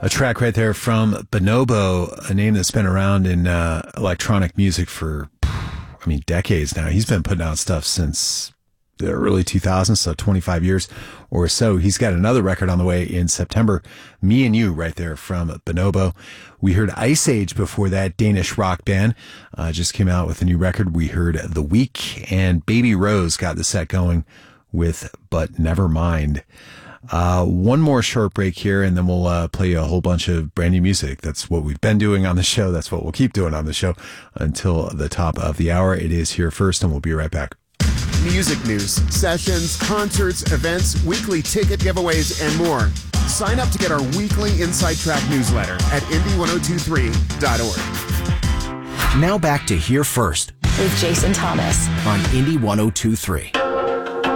A track right there from Bonobo, a name that's been around in electronic music for, decades now. He's been putting out stuff since the early 2000s, so 25 years or so. He's got another record on the way in September, Me and You, right there from Bonobo. We heard Ice Age before that, Danish rock band, just came out with a new record. We heard The Week, and Baby Rose got the set going with But Never Mind. One more short break here, and then we'll play a whole bunch of brand new music. That's what we've been doing on the show. That's what we'll keep doing on the show until the top of the hour. It is Here First, and we'll be right back. Music news, sessions, concerts, events, weekly ticket giveaways, and more. Sign up to get our weekly Inside Track newsletter at indie1023.org. Now back to Here First with Jason Thomas on Indie 1023.